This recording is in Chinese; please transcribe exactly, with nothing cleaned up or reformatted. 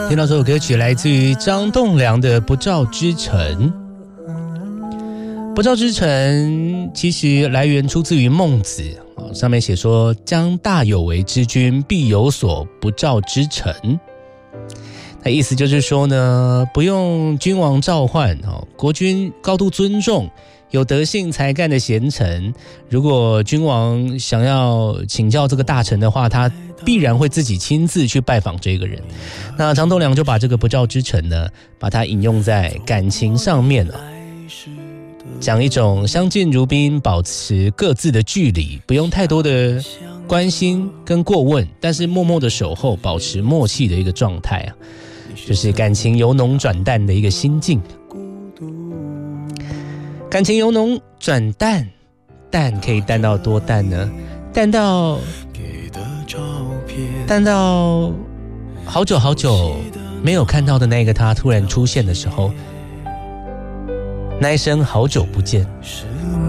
听到这首歌曲来自于张栋梁的《不照之城》。不照之城其实来源出自于孟子，上面写说将大有为之君，必有所不照之城。那意思就是说呢，不用君王召唤，国君高度尊重有德性才干的贤臣，如果君王想要请教这个大臣的话，他必然会自己亲自去拜访这个人。那张栋梁就把这个不照之城呢，把它引用在感情上面了，讲一种相敬如宾，保持各自的距离，不用太多的关心跟过问，但是默默的守候，保持默契的一个状态啊，就是感情由浓转淡的一个心境。感情由浓转淡，淡可以淡到多淡呢？淡到淡到好久好久没有看到的那个他突然出现的时候，那一声好久不见，